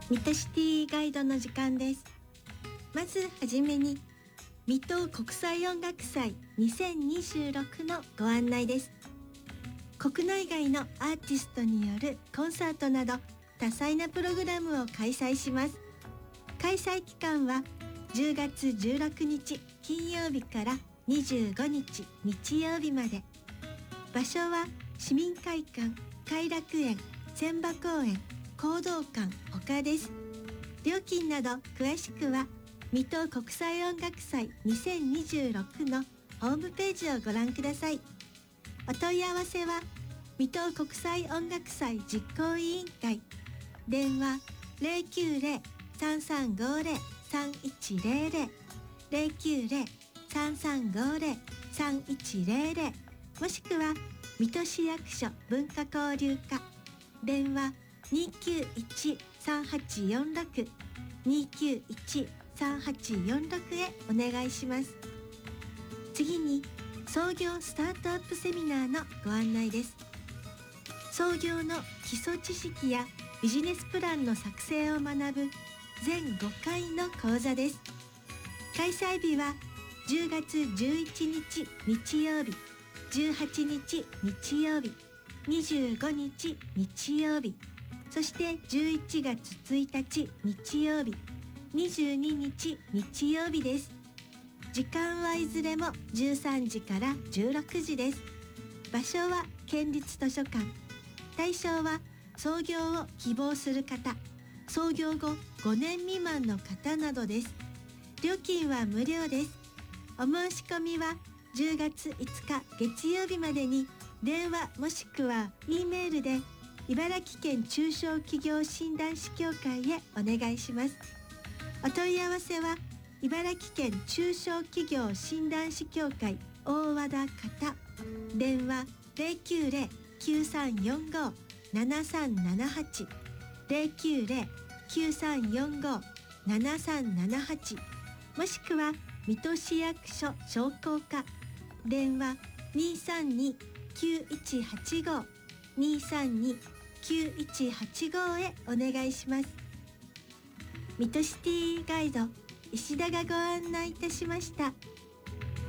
水戸シティガイドの時間です。まずはじめに水戸国際音楽祭2026のご案内です。国内外のアーティストによるコンサートなど多彩なプログラムを開催します。開催期間は10月16日金曜日から25日日曜日まで。場所は市民会館、偕楽園、千葉公園、講道館他です。料金など詳しくは水戸国際音楽祭2026のホームページをご覧ください。お問い合わせは水戸国際音楽祭実行委員会、電話 090-3350-3100 090-3350-3100 もしくは水戸市役所文化交流課、電話 291-3846 291-3846 へお願いします。次に創業スタートアップセミナーのご案内です。創業の基礎知識やビジネスプランの作成を学ぶ全5回の講座です。開催日は10月11日日曜日、18日日曜日、25日日曜日、そして11月1日日曜日、22日日曜日です。時間はいずれも13時から16時です。場所は県立図書館。対象は創業を希望する方、創業後5年未満の方などです。料金は無料です。お申し込みは10月5日月曜日までに電話もしくは E メールで茨城県中小企業診断士協会へお願いします。お問い合わせは茨城県中小企業診断士協会大和田方、電話 090-9345-7378 090-9345-7378 もしくは水戸市役所商工課、電話 232-9185 232-9185 へお願いします。水戸シティガイド石田がご案内いたしました。